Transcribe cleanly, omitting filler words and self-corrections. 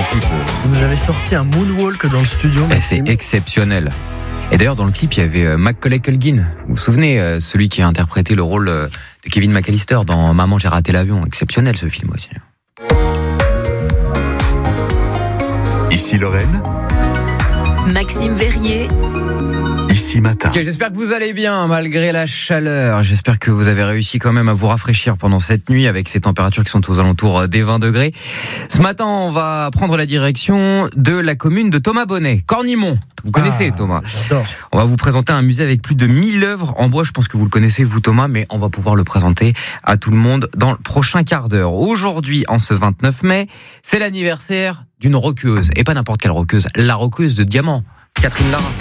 clip. Vous nous avez sorti un moonwalk dans le studio. C'est exceptionnel. Et d'ailleurs, dans le clip, il y avait Macaulay Culkin. Vous vous souvenez, celui qui a interprété le rôle de Kevin McAllister dans Maman, j'ai raté l'avion. Exceptionnel, ce film aussi. Ici Lorraine. Maxime Verrier. Ici Matin. Okay, j'espère que vous allez bien malgré la chaleur. J'espère que vous avez réussi quand même à vous rafraîchir pendant cette nuit avec ces températures qui sont aux alentours des 20 degrés. Ce matin, on va prendre la direction de la commune de Thomas Bonnet, Cornimont. Vous connaissez Thomas? J'adore. On va vous présenter un musée avec plus de 1000 œuvres en bois. Je pense que vous le connaissez vous Thomas, mais on va pouvoir le présenter à tout le monde dans le prochain quart d'heure. Aujourd'hui, en ce 29 mai, c'est l'anniversaire d'une rockeuse. Et pas n'importe quelle rockeuse, la rockeuse de diamant, Catherine Lara.